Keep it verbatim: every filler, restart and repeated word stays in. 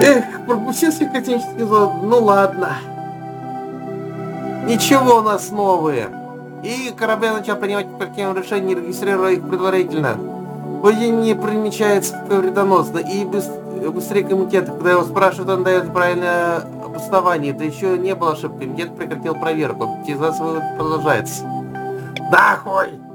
Эх, пропустил космический зонд. Ну ладно. Ничего, у нас новые. И корабль начал принимать какие решения, не регистрируя их предварительно. Поведение не примечается как вредоносно. И быс- быстрее комитета, когда его спрашивают, он дает правильное обоснование. Это еще не было ошибкой. Комитет прекратил проверку. Через вас вывод продолжается. Да, хуй!